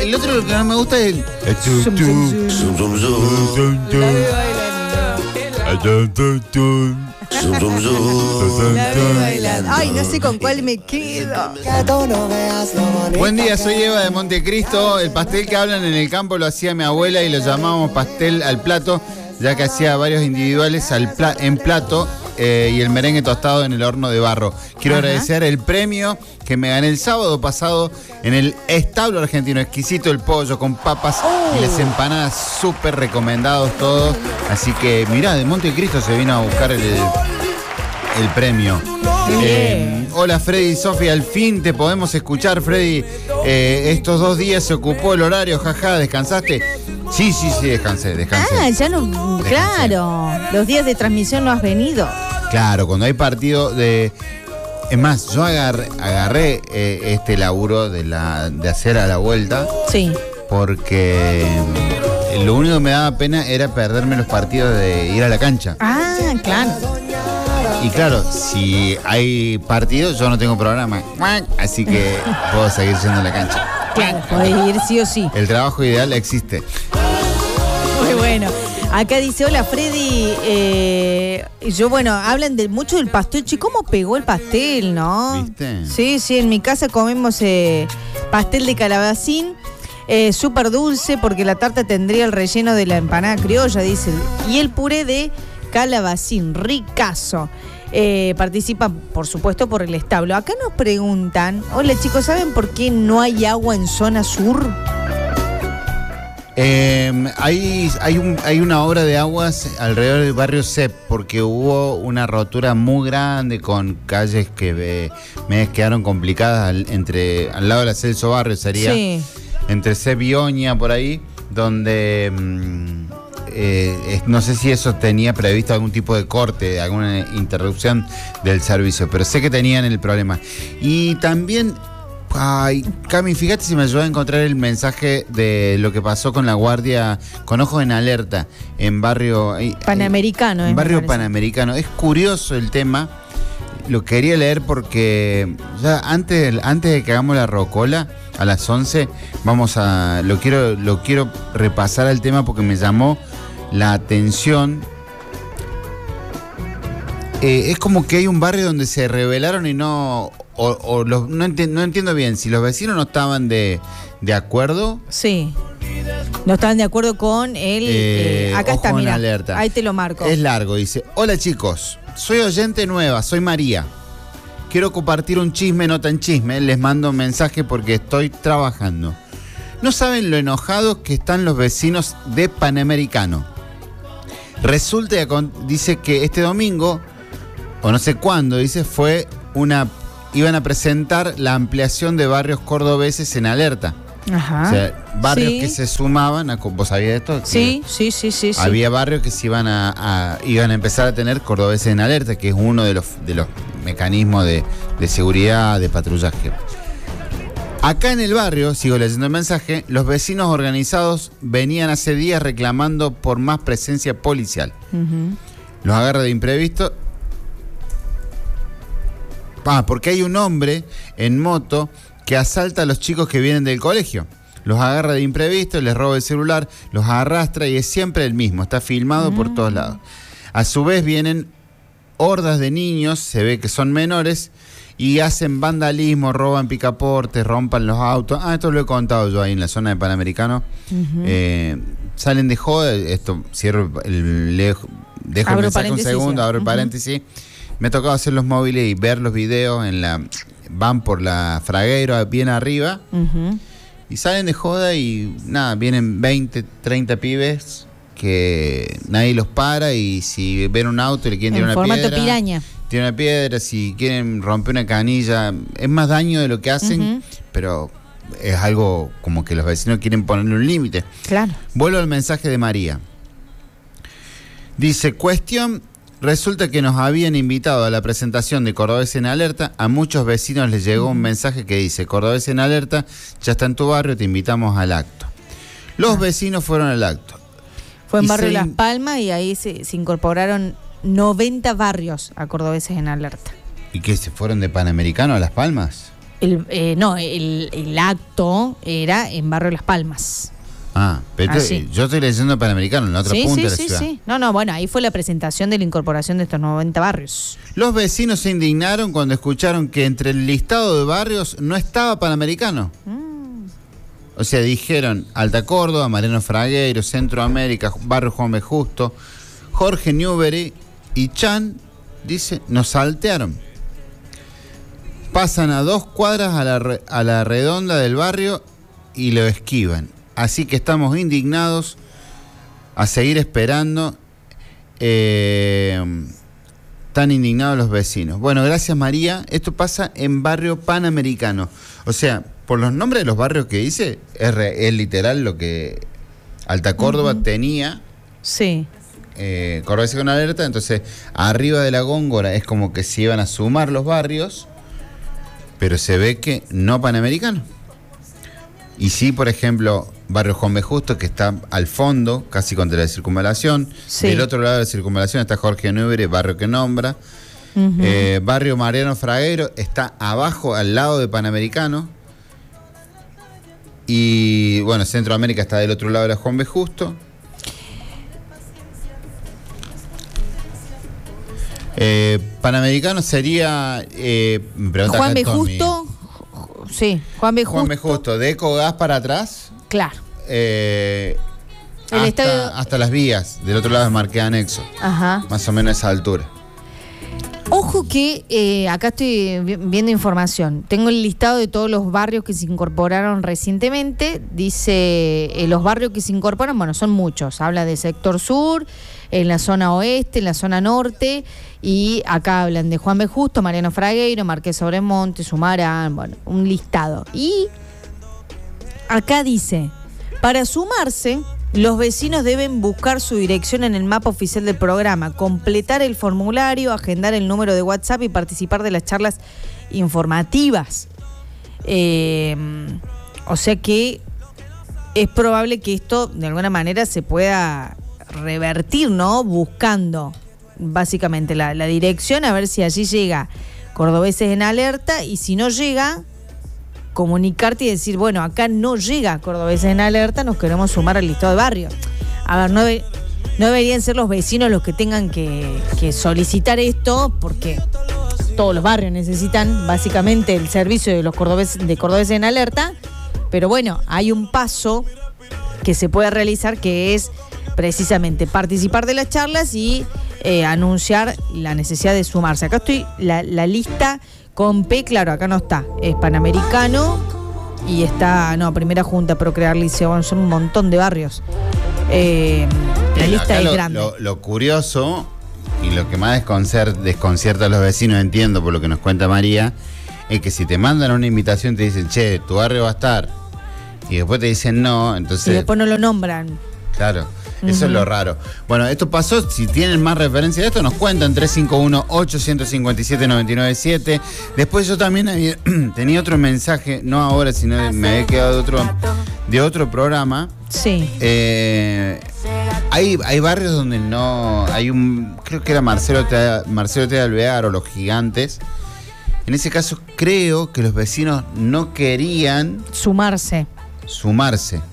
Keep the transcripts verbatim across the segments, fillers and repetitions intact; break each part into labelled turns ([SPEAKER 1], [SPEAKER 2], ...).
[SPEAKER 1] el otro lo que no me gusta es el...
[SPEAKER 2] Ay, no sé con cuál me quedo.
[SPEAKER 1] Buen día, soy Eva de Montecristo. El pastel que hablan en el campo lo hacía mi abuela y lo llamábamos pastel al plato, ya que hacía varios individuales al pla- en plato eh, y el merengue tostado en el horno de barro. Quiero Ajá. agradecer el premio que me gané el sábado pasado en el establo argentino. Exquisito el pollo con papas oh. y las empanadas, súper recomendados todos. Así que mirá, de Montecristo se vino a buscar el, el premio. Eh, hola Freddy y Sofía, al fin te podemos escuchar, Freddy. Eh, estos dos días se ocupó el horario, jaja, ¿descansaste? Sí, sí, sí, descansé, descansé.
[SPEAKER 2] Ah, ya no, descansé. Claro, los días de transmisión no has venido.
[SPEAKER 1] Claro, cuando hay partido de... Es más, yo agarré, agarré eh, este laburo de, la, de hacer a la vuelta.
[SPEAKER 2] Sí.
[SPEAKER 1] Porque lo único que me daba pena era perderme los partidos de ir a la cancha.
[SPEAKER 2] Ah, claro.
[SPEAKER 1] Y claro, si hay partidos, yo no tengo programa. Así que puedo seguir yendo a la cancha.
[SPEAKER 2] Claro, podés ir sí o sí.
[SPEAKER 1] El trabajo ideal existe.
[SPEAKER 2] Muy bueno. Acá dice, hola Freddy, eh, yo bueno, hablan de mucho del pastel. Che, ¿cómo pegó el pastel, no?
[SPEAKER 1] ¿Viste?
[SPEAKER 2] Sí, sí, en mi casa comemos eh, pastel de calabacín, eh, súper dulce, porque la tarta tendría el relleno de la empanada criolla, dice. Y el puré de calabacín, ricazo. Eh, participan, por supuesto, por el establo. Acá nos preguntan, hola chicos, ¿saben por qué no hay agua en zona sur?
[SPEAKER 1] Eh, hay, hay, un, hay una obra de aguas alrededor del barrio C E P porque hubo una rotura muy grande con calles que eh, me quedaron complicadas al, entre, al lado de la Celso Barrio, sería sí. entre C E P y Oña, por ahí, donde mmm, eh, no sé si eso tenía previsto algún tipo de corte, alguna interrupción del servicio, pero sé que tenían el problema. Y también... Ay, Cami, fíjate si me ayuda a encontrar el mensaje de lo que pasó con la guardia con ojos en alerta en barrio
[SPEAKER 2] Panamericano.
[SPEAKER 1] En, en barrio Panamericano. Es curioso el tema. Lo quería leer porque ya antes, antes de que hagamos la rocola a las once, vamos a lo quiero lo quiero repasar al tema porque me llamó la atención. Eh, es como que hay un barrio donde se rebelaron y no... O, o los, no, enti- no entiendo bien, si los vecinos no estaban de, de acuerdo.
[SPEAKER 2] Sí. No estaban de acuerdo con el...
[SPEAKER 1] Eh,
[SPEAKER 2] eh, acá está, mira.
[SPEAKER 1] Alerta.
[SPEAKER 2] Ahí te lo marco.
[SPEAKER 1] Es largo, dice. Hola chicos, soy oyente nueva, soy María. Quiero compartir un chisme, no tan chisme. Les mando un mensaje porque estoy trabajando. No saben lo enojados que están los vecinos de Panamericano. Resulta que dice que este domingo, o no sé cuándo, dice, fue una... iban a presentar la ampliación de barrios cordobeses en alerta.
[SPEAKER 2] Ajá.
[SPEAKER 1] O sea, barrios sí. que se sumaban a... ¿Vos sabías esto?
[SPEAKER 2] Sí, sí, sí, sí.
[SPEAKER 1] Había
[SPEAKER 2] sí.
[SPEAKER 1] barrios que se iban a, a iban a empezar a tener cordobeses en alerta, que es uno de los, de los mecanismos de, de seguridad, de patrullaje. Acá en el barrio, sigo leyendo el mensaje, los vecinos organizados venían hace días reclamando por más presencia policial. Uh-huh. Los agarra de imprevisto. Ah, porque hay un hombre en moto que asalta a los chicos que vienen del colegio. Los agarra de imprevisto, les roba el celular, los arrastra y es siempre el mismo. Está filmado mm. por todos lados. A su vez vienen hordas de niños, se ve que son menores, y hacen vandalismo, roban picaportes, rompan los autos. Ah, esto lo he contado yo ahí en la zona de Panamericano. Uh-huh. Eh, salen de joda, esto cierro el... Le, dejo abro el mensaje un segundo, abro el uh-huh. paréntesis. Me ha tocado hacer los móviles y ver los videos en la van por la Fragueiro bien arriba uh-huh. y salen de joda y nada, vienen veinte, treinta pibes que nadie los para y si ven un auto y le quieren tirar una piedra. En formato piraña. Tiran una piedra, si quieren romper una canilla, es más daño de lo que hacen, uh-huh. pero es algo como que los vecinos quieren ponerle un límite.
[SPEAKER 2] Claro.
[SPEAKER 1] Vuelvo al mensaje de María. Dice, cuestión... Resulta que nos habían invitado a la presentación de Cordobés en Alerta. A muchos vecinos les llegó un mensaje que dice, Cordobés en Alerta, ya está en tu barrio, te invitamos al acto. Los ah. vecinos fueron al acto.
[SPEAKER 2] Fue en
[SPEAKER 1] y
[SPEAKER 2] Barrio
[SPEAKER 1] se...
[SPEAKER 2] Las Palmas y ahí se, se incorporaron noventa barrios a Cordobeses en Alerta.
[SPEAKER 1] ¿Y qué, se fueron de Panamericano a Las Palmas?
[SPEAKER 2] El, eh, no, el, el acto era en Barrio Las Palmas.
[SPEAKER 1] Ah, pero
[SPEAKER 2] Ah,
[SPEAKER 1] esto-
[SPEAKER 2] sí.
[SPEAKER 1] yo estoy leyendo Panamericano, en la otra
[SPEAKER 2] Sí,
[SPEAKER 1] punta
[SPEAKER 2] sí,
[SPEAKER 1] de la
[SPEAKER 2] sí,
[SPEAKER 1] ciudad.
[SPEAKER 2] sí. No, no, bueno, ahí fue la presentación de la incorporación de estos noventa barrios.
[SPEAKER 1] Los vecinos se indignaron cuando escucharon que entre el listado de barrios no estaba Panamericano. O sea, dijeron Alta Córdoba, Mariano Fragueiro, Centroamérica, Barrio Juan B. Justo, Jorge Newbery y Chan, dice, nos saltearon. Pasan a dos cuadras a la, re- a la redonda del barrio y lo esquivan. Así que estamos indignados a seguir esperando. Eh, tan indignados los vecinos. Bueno, gracias María. Esto pasa en Barrio Panamericano. O sea, por los nombres de los barrios que dice, es, re- es literal lo que Alta Córdoba
[SPEAKER 2] Ujú.
[SPEAKER 1] tenía.
[SPEAKER 2] Sí.
[SPEAKER 1] Eh, Córdoba con alerta. Entonces, arriba de la Góngora es como que se iban a sumar los barrios, pero se ve que no Panamericano. Y sí, por ejemplo, Barrio Juan B. Justo, que está al fondo, casi contra la circunvalación.
[SPEAKER 2] Sí.
[SPEAKER 1] Del otro lado de la circunvalación está Jorge Newbery, barrio que nombra.
[SPEAKER 2] Ujú.
[SPEAKER 1] Eh, Barrio Mariano Fragueiro está abajo, al lado de Panamericano. Y bueno, Centroamérica está del otro lado de la Juan B. Justo. Eh, Panamericano sería... Eh, me pregunta
[SPEAKER 2] Juan
[SPEAKER 1] acá
[SPEAKER 2] B.
[SPEAKER 1] Tommy.
[SPEAKER 2] Justo. Sí, Juan B. Justo.
[SPEAKER 1] Juan B. Justo, de Ecogas para atrás.
[SPEAKER 2] Claro.
[SPEAKER 1] Eh,
[SPEAKER 2] El
[SPEAKER 1] hasta,
[SPEAKER 2] estadio-
[SPEAKER 1] hasta las vías. Del otro lado es Marqués Anexo.
[SPEAKER 2] Ajá.
[SPEAKER 1] Más o menos a esa altura.
[SPEAKER 2] Ojo que eh, acá estoy vi- viendo información. Tengo el listado de todos los barrios que se incorporaron recientemente. Dice, eh, los barrios que se incorporan, bueno, son muchos. Habla de sector sur, en la zona oeste, en la zona norte. Y acá hablan de Juan B. Justo, Mariano Fragueiro, Marqués Sobremonte, Sumarán, bueno, un listado. Y acá dice, para sumarse, los vecinos deben buscar su dirección en el mapa oficial del programa, completar el formulario, agendar el número de WhatsApp y participar de las charlas informativas. Eh, o sea que es probable que esto de alguna manera se pueda revertir, ¿no? Buscando básicamente la, la dirección, a ver si allí llega Cordobeses en Alerta, y si no llega, comunicarte y decir, bueno, acá no llega Cordobeses en Alerta, nos queremos sumar al listado de barrios. A ver, no, de- no deberían ser los vecinos los que tengan que, que solicitar esto, porque todos los barrios necesitan básicamente el servicio de los cordobeses, de Cordobeses en Alerta, pero bueno, hay un paso que se puede realizar, que es precisamente participar de las charlas y eh, anunciar la necesidad de sumarse. Acá estoy, la, la lista con P, claro, acá no está, es Panamericano y está, no, Primera Junta, Procrear, Liceo, bueno, son un montón de barrios. Eh, la
[SPEAKER 1] Acá
[SPEAKER 2] lista es
[SPEAKER 1] lo,
[SPEAKER 2] grande.
[SPEAKER 1] Lo, lo curioso y lo que más desconcer- desconcierta a los vecinos, entiendo por lo que nos cuenta María, es que si te mandan una invitación te dicen, che, tu barrio va a estar, y después te dicen no, entonces...
[SPEAKER 2] Y después no lo nombran.
[SPEAKER 1] Claro, eso
[SPEAKER 2] Ujú.
[SPEAKER 1] es lo raro. Bueno, esto pasó, si tienen más referencia de esto, nos cuentan tres cinco uno, ocho cinco siete, nueve nueve siete. Después yo también había- tenía otro mensaje, no ahora, sino de- me había quedado de otro, de otro programa.
[SPEAKER 2] Sí.
[SPEAKER 1] Eh, hay, hay barrios donde no, hay un, creo que era Marcelo T. Marcelo T. Alvear o Los Gigantes. En ese caso creo que los vecinos no querían
[SPEAKER 2] Sumarse.
[SPEAKER 1] sumarse,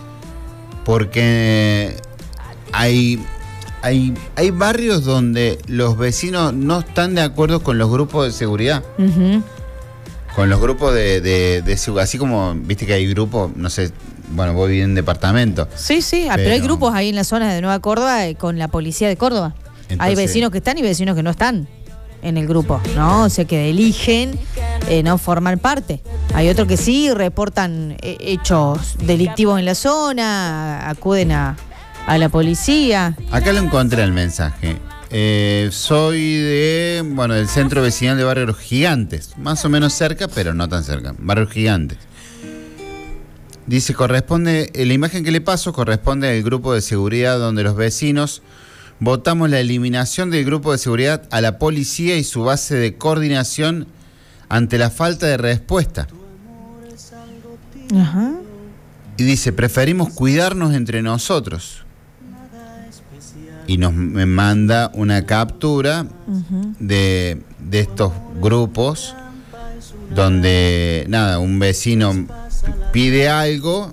[SPEAKER 1] porque hay, hay, hay barrios donde los vecinos no están de acuerdo con los grupos de seguridad,
[SPEAKER 2] Ujú.
[SPEAKER 1] con los grupos de, de, de seguridad, así como, viste que hay grupos, no sé, bueno, vos vivís en departamento.
[SPEAKER 2] Sí, sí, ah, pero, hay
[SPEAKER 1] Pero-
[SPEAKER 2] grupos ahí en la zona de Nueva Córdoba eh, con la policía de Córdoba. hay
[SPEAKER 1] Entonces-
[SPEAKER 2] vecinos que están y vecinos que no están en el grupo, ¿no? O sea, que eligen eh, no formar parte. Hay otros que sí reportan eh, hechos delictivos en la zona, acuden a, a la policía.
[SPEAKER 1] Acá lo encontré el mensaje. Eh, soy de, bueno, del centro vecinal de Barrio Los Gigantes, más o menos cerca, pero no tan cerca. Barrio Gigantes. Dice, corresponde, eh, la imagen que le paso corresponde al grupo de seguridad donde los vecinos votamos la eliminación del grupo de seguridad a la policía y su base de coordinación ante la falta de respuesta.
[SPEAKER 2] Ajá.
[SPEAKER 1] Y dice, preferimos cuidarnos entre nosotros. Y nos me manda una captura
[SPEAKER 2] Ujú.
[SPEAKER 1] de, de estos grupos donde, nada, un vecino pide algo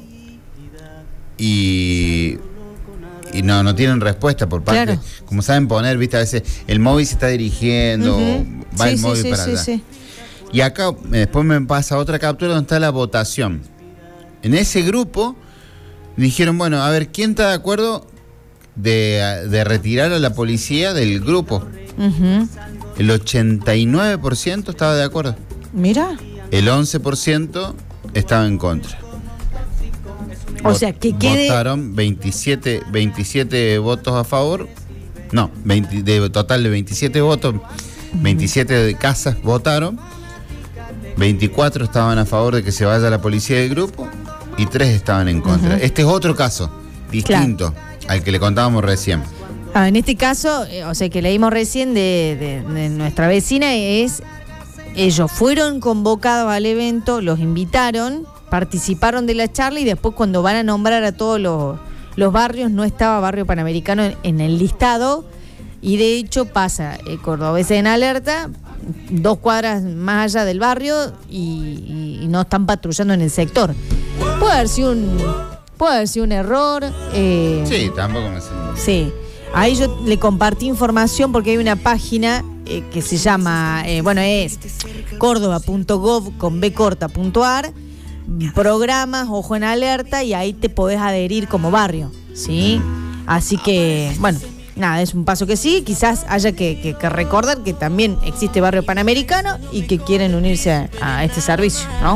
[SPEAKER 1] y, y no, no tienen respuesta por parte,
[SPEAKER 2] Claro.
[SPEAKER 1] como saben poner, viste, a veces el móvil se está dirigiendo,
[SPEAKER 2] Uh-huh.
[SPEAKER 1] va
[SPEAKER 2] Sí,
[SPEAKER 1] el
[SPEAKER 2] sí,
[SPEAKER 1] móvil
[SPEAKER 2] sí,
[SPEAKER 1] para
[SPEAKER 2] sí,
[SPEAKER 1] allá.
[SPEAKER 2] sí.
[SPEAKER 1] Y acá eh, después me pasa otra captura donde está la votación. En ese grupo dijeron, bueno, a ver, ¿quién está de acuerdo de, de retirar a la policía del grupo?
[SPEAKER 2] Ujú.
[SPEAKER 1] El ochenta y nueve por ciento estaba de acuerdo.
[SPEAKER 2] Mira.
[SPEAKER 1] El once por ciento estaba en contra.
[SPEAKER 2] O sea, que quede...
[SPEAKER 1] Votaron veintisiete, veintisiete votos a favor. No, veinte, de total de veintisiete votos, veintisiete de casas votaron. veinticuatro estaban a favor de que se vaya la policía del grupo y tres estaban en contra.
[SPEAKER 2] Uh-huh.
[SPEAKER 1] Este es otro caso, distinto al que le contábamos recién.
[SPEAKER 2] Ah, en este caso, eh, o sea, que leímos recién de, de, de nuestra vecina, es ellos fueron convocados al evento, los invitaron, participaron de la charla y después cuando van a nombrar a todos los, los barrios, no estaba Barrio Panamericano en, en el listado y de hecho pasa eh, Cordobés en Alerta, dos cuadras más allá del barrio y, y, y no están patrullando en el sector. Puede haber sido un, puede haber sido un error. Eh,
[SPEAKER 1] Sí, tampoco me sé.
[SPEAKER 2] Sí, ahí yo le compartí información porque hay una página eh, que se llama, eh, bueno, es córdoba punto gov con b corta punto ar, programas, ojo en alerta, y ahí te podés adherir como barrio, ¿sí? Así que, bueno, nada, es un paso que sí, quizás haya que, que, que recordar que también existe Barrio Panamericano y que quieren unirse a, a este servicio, ¿no?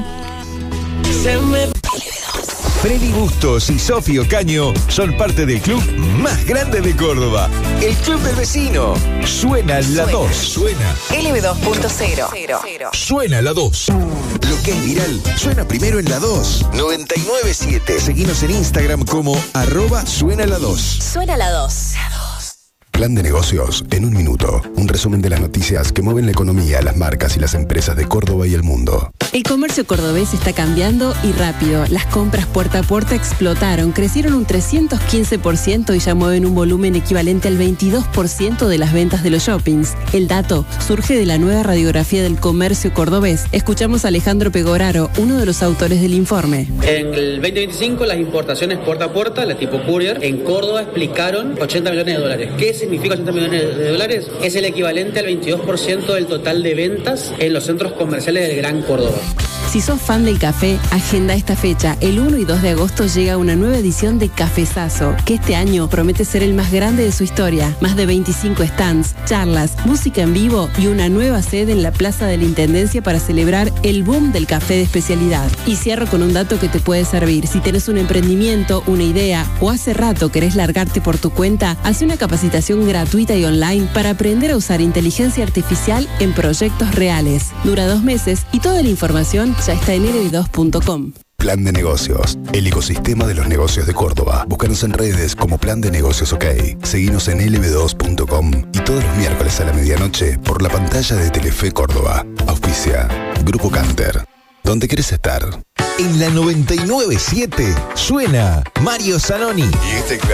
[SPEAKER 3] Freddy Bustos y Sofía Ocaño son parte del club más grande de Córdoba, el Club del Vecino. Suena la dos. Suena.
[SPEAKER 4] L B dos punto cero.
[SPEAKER 3] Suena la dos. Lo que es viral suena primero en la dos. noventa y nueve punto siete. Seguinos en Instagram como arroba suena la dos.
[SPEAKER 4] Suena la dos.
[SPEAKER 5] Plan de negocios en un minuto. Un resumen de las noticias que mueven la economía, las marcas y las empresas de Córdoba y el mundo.
[SPEAKER 6] El comercio cordobés está cambiando y rápido. Las compras puerta a puerta explotaron, crecieron un trescientos quince por ciento y ya mueven un volumen equivalente al veintidós por ciento de las ventas de los shoppings. El dato surge de la nueva radiografía del comercio cordobés. Escuchamos a Alejandro Pegoraro, uno de los autores del informe.
[SPEAKER 7] En el veinte veinticinco las importaciones puerta a puerta, la tipo courier, en Córdoba explicaron ochenta millones de dólares. ¿Qué significa ochenta millones de dólares? Es el equivalente al veintidós por ciento del total de ventas en los centros comerciales del Gran Córdoba.
[SPEAKER 6] Si sos fan del café, agenda esta fecha. El uno y dos de agosto llega una nueva edición de Cafezazo, que este año promete ser el más grande de su historia. Más de veinticinco stands, charlas, música en vivo y una nueva sede en la Plaza de la Intendencia para celebrar el boom del café de especialidad. Y cierro con un dato que te puede servir. Si tenés un emprendimiento, una idea o hace rato querés largarte por tu cuenta, hace una capacitación gratuita y online para aprender a usar inteligencia artificial en proyectos reales. Dura dos meses y toda la información ya está en L B dos punto com.
[SPEAKER 5] Plan de negocios, el ecosistema de los negocios de Córdoba. Búscanos en redes como Plan de Negocios OK. Seguinos en L B dos punto com y todos los miércoles a la medianoche por la pantalla de Telefe Córdoba. Auspicia Grupo Canter. ¿Dónde querés estar?
[SPEAKER 3] En la noventa y nueve punto siete suena Mario Zanoni.
[SPEAKER 5] Y este